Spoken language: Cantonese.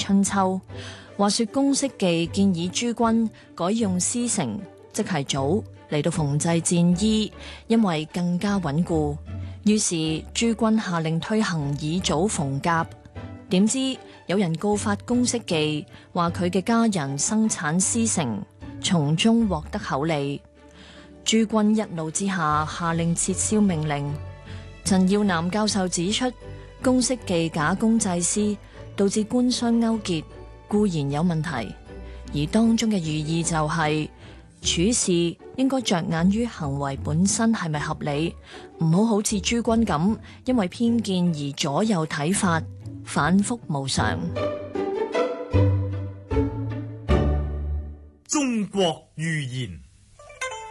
春秋》，話說公式記建議諸軍改用絲繩，即係棗嚟到縫製戰衣，因為更加穩固。於是諸軍下令推行以棗縫甲。點知有人告發公式記，話佢嘅家人生產絲繩，從中獲得厚利。諸軍一怒之下下令撤銷命令。陳耀南教授指出，公式記假公濟私，導致官商勾結，固然有問題，而當中嘅寓意就係處事應該着眼於行為本身係咪合理，唔好似諸軍咁，因為偏見而左右睇法，反覆無常。 中國寓言。